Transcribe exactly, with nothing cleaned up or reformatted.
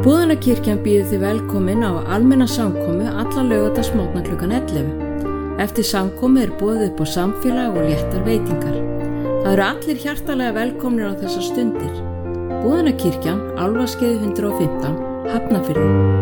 Búðanakirkjan býður þið velkomin á almenna samkomu alla laugardagsmorgna klukkan ellefu. Eftir samkomu er boðið upp á samfélag og léttar veitingar. Það eru allir hjartalega velkomnir á þessar stundir. Búðanakirkjan, Álfaskeiði hundrað og fimmtán, Hafnarfirði.